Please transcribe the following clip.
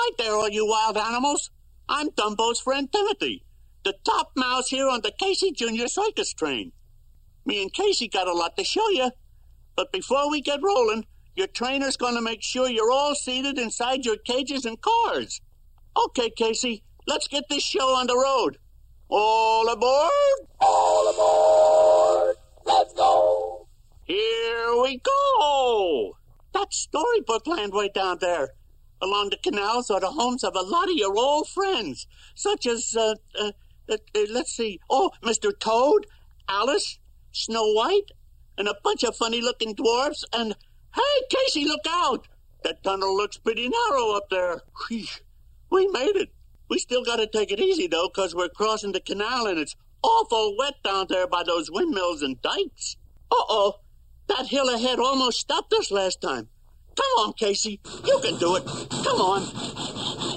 right there, all you wild animals. I'm Dumbo's friend Timothy, the top mouse here on the Casey Jr. circus train. Me and Casey got a lot to show you. But before we get rolling, your trainer's going to make sure you're all seated inside your cages and cars. Okay, Casey, let's get this show on the road. All aboard? All aboard! Let's go! Here we go! That's Storybook Land way down there. Along the canals are the homes of a lot of your old friends, such as, let's see, Mr. Toad, Alice, Snow White, and a bunch of funny-looking dwarfs, and, hey, Casey, look out! That tunnel looks pretty narrow up there. We made it. We still got to take it easy, though, because we're crossing the canal, and it's awful wet down there by those windmills and dikes. Uh-oh, that hill ahead almost stopped us last time. Come on, Casey. You can do it. Come on.